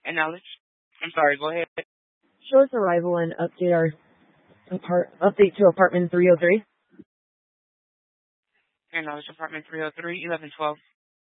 Acknowledge. I'm sorry, go ahead. Show us arrival and update to apartment 303. Acknowledge apartment 303, 1112.